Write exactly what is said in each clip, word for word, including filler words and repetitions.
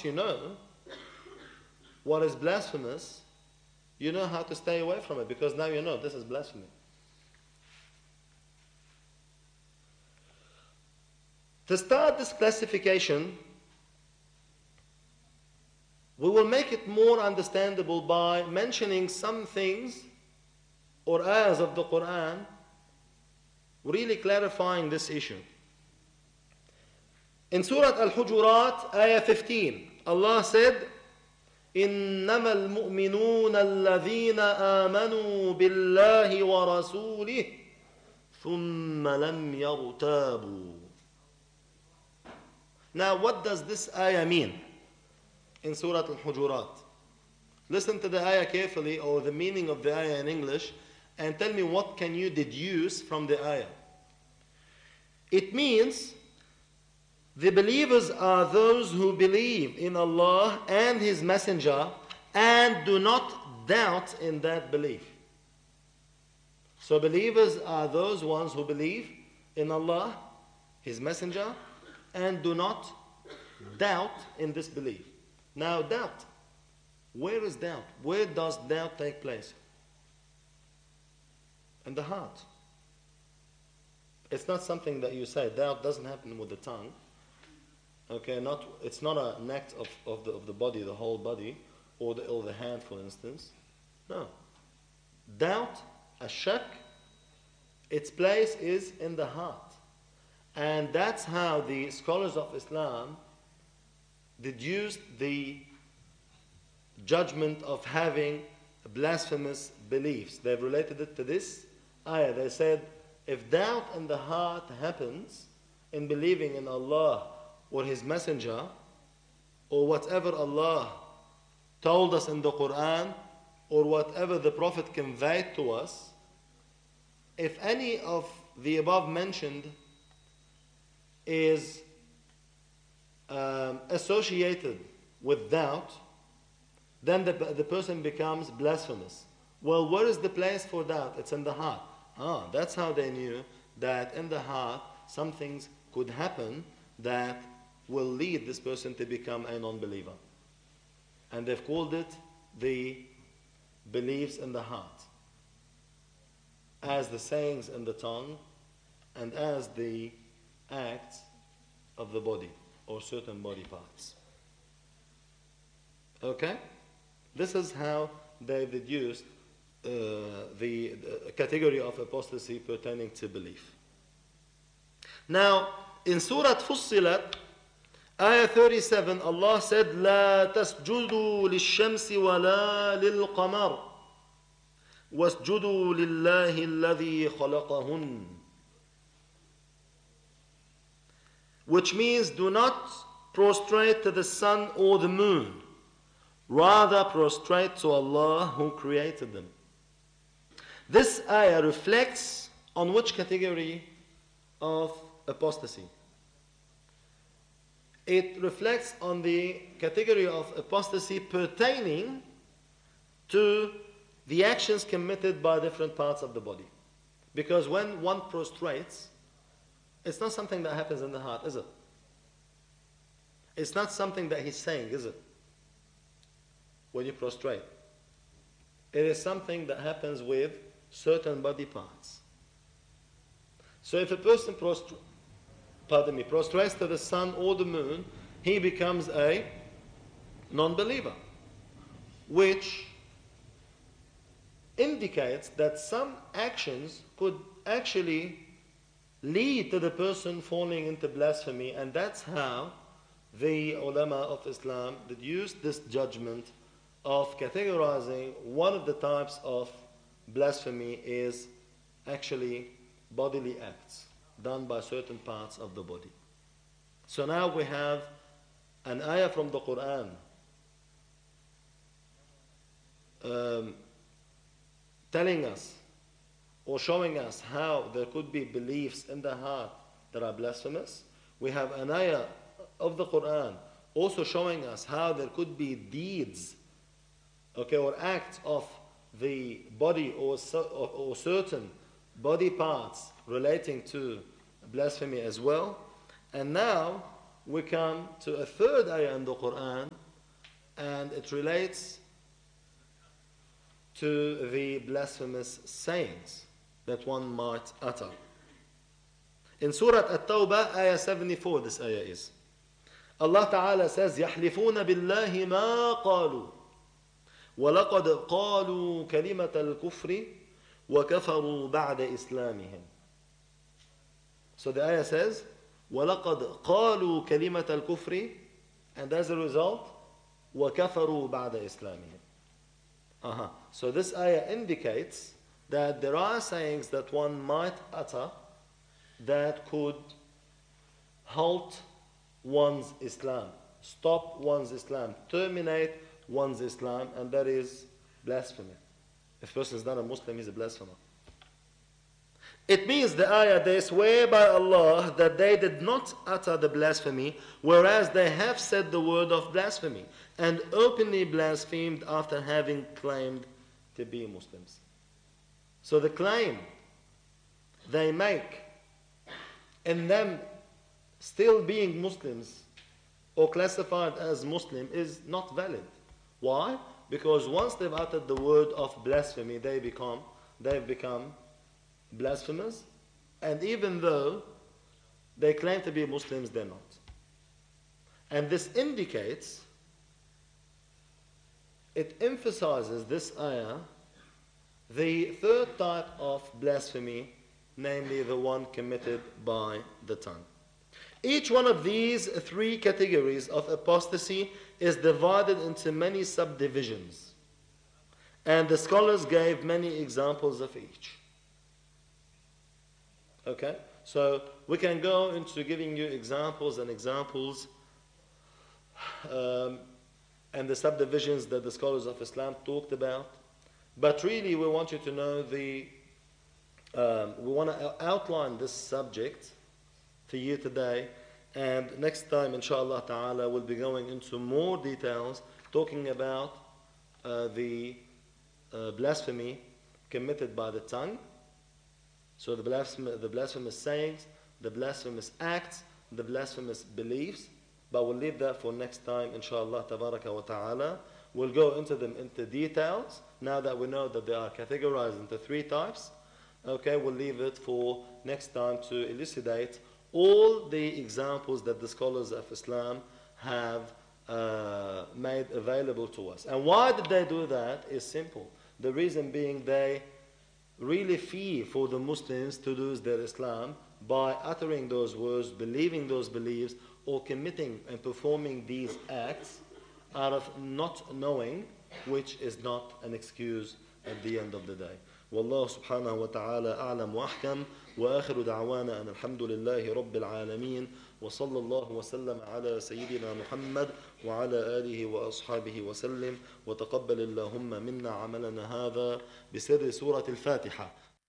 once you know what is blasphemous, you know how to stay away from it, because now you know this is blasphemy. To start this classification, we will make it more understandable by mentioning some things or ayahs of the Quran, really clarifying this issue. In Surah Al-Hujurat, ayah fifteen, Allah said, إنما المؤمنون الذين آمنوا بالله ورسوله ثم لم يرتابوا. Now, what does this ayah mean in Surah Al-Hujurat? Listen to the ayah carefully, or the meaning of the ayah in English, and tell me what can you deduce from the ayah. It means the believers are those who believe in Allah and His Messenger and do not doubt in that belief. So believers are those ones who believe in Allah, His Messenger, and do not doubt in this belief. Now, doubt. Where is doubt? Where does doubt take place? In the heart. It's not something that you say. Doubt doesn't happen with the tongue. Okay, not, it's not an act of, of, the, of the body, the whole body, or the, or the hand, for instance. No. Doubt, a shak, its place is in the heart. And that's how the scholars of Islam deduced the judgment of having blasphemous beliefs. They've related it to this ayah. They said, if doubt in the heart happens in believing in Allah or His Messenger, or whatever Allah told us in the Quran, or whatever the Prophet conveyed to us, if any of the above mentioned is um, associated with doubt, then the, the person becomes blasphemous. Well, where is the place for doubt? It's in the heart. Ah, that's how they knew that in the heart some things could happen that will lead this person to become a non-believer. And they've called it the beliefs in the heart, as the sayings in the tongue, and as the acts of the body or certain body parts. Okay? This is how they deduced uh, the, the category of apostasy pertaining to belief. Now, in Surah Fussilat, ayah thirty-seven, Allah said, لا تسجدوا للشمس ولا للقمر واسجدوا لله الذي خلقهن. Which means, do not prostrate to the sun or the moon. Rather prostrate to Allah who created them. This ayah reflects on which category of apostasy? It reflects on the category of apostasy pertaining to the actions committed by different parts of the body. Because when one prostrates, it's not something that happens in the heart, is it? It's not something that he's saying, is it? When you prostrate. It is something that happens with certain body parts. So if a person prostr- pardon me, prostrates to the sun or the moon, he becomes a non-believer, which indicates that some actions could actually lead to the person falling into blasphemy, and that's how the ulama of Islam deduced this judgment of categorizing one of the types of blasphemy is actually bodily acts done by certain parts of the body. So now we have an ayah from the Quran um, telling us or showing us how there could be beliefs in the heart that are blasphemous. We have an ayah of the Quran also showing us how there could be deeds, okay, or acts of the body or, or, or certain body parts relating to blasphemy as well. And now we come to a third ayah in the Quran, and it relates to the blasphemous sayings that one might utter. In Surah At-Tawbah, ayah seventy-four, this ayah is. Allah Ta'ala says, يَحْلِفُونَ بِاللَّهِ مَا قَالُوا وَلَقَدْ قَالُوا كَلِمَةَ الْكُفْرِ وَكَفَرُوا بَعْدَ إِسْلَامِهِمْ. So the ayah says, وَلَقَدْ قَالُوا كَلِمَةَ الْكُفْرِ, and as a result, وَكَفَرُوا بَعْدَ إِسْلَامِهِمْ. Uh-huh. So this ayah indicates that there are sayings that one might utter that could halt one's Islam, stop one's Islam, terminate one's Islam, and that is blasphemy. If a person is not a Muslim, he's a blasphemer. It means the ayah, they swear by Allah that they did not utter the blasphemy, whereas they have said the word of blasphemy and openly blasphemed after having claimed to be Muslims. So the claim they make in them still being Muslims or classified as Muslim is not valid. Why? Because once they've uttered the word of blasphemy, they become, they've become blasphemers, and even though they claim to be Muslims, they're not. And this indicates, it emphasizes, this ayah, the third type of blasphemy, namely the one committed by the tongue. Each one of these three categories of apostasy is divided into many subdivisions, and the scholars gave many examples of each. Okay, so we can go into giving you examples and examples um, and the subdivisions that the scholars of Islam talked about. But really we want you to know the, um, we want to outline this subject for you today, and next time inshallah ta'ala we'll be going into more details talking about uh, the uh, blasphemy committed by the tongue. So the blasphemous, the blasphemous sayings, the blasphemous acts, the blasphemous beliefs. But we'll leave that for next time, inshallah, tabaraka wa ta'ala. We'll go into them into details, now that we know that they are categorized into three types. Okay, we'll leave it for next time to elucidate all the examples that the scholars of Islam have uh, made available to us. And why did they do that is simple. The reason being they really fear for the Muslims to lose their Islam by uttering those words, believing those beliefs, or committing and performing these acts out of not knowing, which is not an excuse at the end of the day. Wallahu subhanahu wa ta'ala a'lam wa ahkam, wa akhiru da'wana an alhamdulillahi rabbil alameen, wa sallallahu wa sallam ala sayyidina Muhammad wa ala alihi wa ashabihi wa sallim, wa taqabbal Allahumma minna amalana hadha bisirri surat al-Fatiha.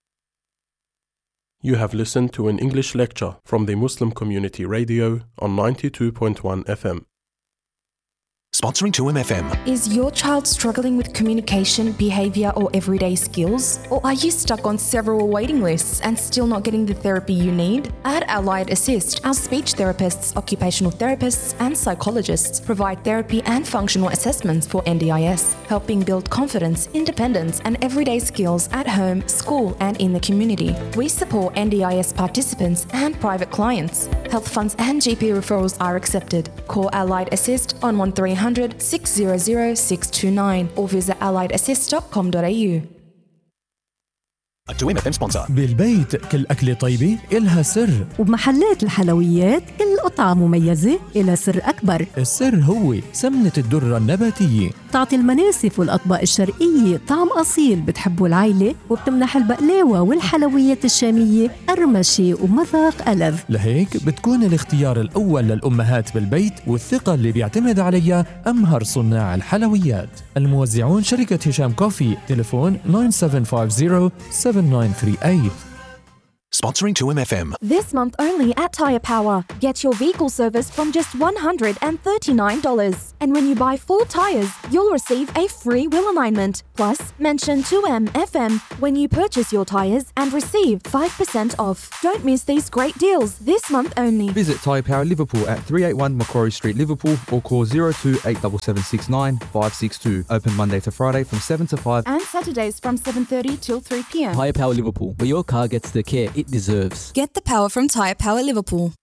You have listened to an English lecture from the Muslim Community Radio on ninety-two point one F M. Sponsoring two M F M. Is your child struggling with communication, behavior, or everyday skills? Or are you stuck on several waiting lists and still not getting the therapy you need? At Allied Assist, our speech therapists, occupational therapists, and psychologists provide therapy and functional assessments for N D I S, helping build confidence, independence, and everyday skills at home, school, and in the community. We support N D I S participants and private clients. Health funds and G P referrals are accepted. Call Allied Assist on one three hundred, six hundred, six two nine or visit allied assist dot com dot a u. تو إم إف إم sponsor. بالبيت كل أكلة طيبة إلها سر، وبمحلات الحلويات كل قطعة مميزة إلها سر أكبر. السر هو سمنة الدرة النباتية، تعطي المناسف والأطباق الشرقية طعم أصيل بتحبه العائلة، وبتمنح البقلاوة والحلويات الشامية قرمشة ومذاق ألذ. لهيك بتكون الاختيار الأول للأمهات بالبيت والثقة اللي بيعتمد عليها أمهر صناع الحلويات. الموزعون شركة هشام كوفي، تليفون تسعة سبعة خمسة صفر سبعة تسعة ثلاثة ثمانية. Sponsoring two M F M. This month only at Tyre Power. Get your vehicle service from just one hundred thirty-nine dollars. And when you buy four tyres, you'll receive a free wheel alignment. Plus, mention two M F M when you purchase your tyres and receive five percent off. Don't miss these great deals this month only. Visit Tyre Power Liverpool at three eighty-one Macquarie Street, Liverpool, or call zero two eight seven seven six nine five six two. Open Monday to Friday from seven to five. And Saturdays from seven thirty till three p m. Tyre Power Liverpool, where your car gets the care it deserves. Get the power from Tyre Power Liverpool.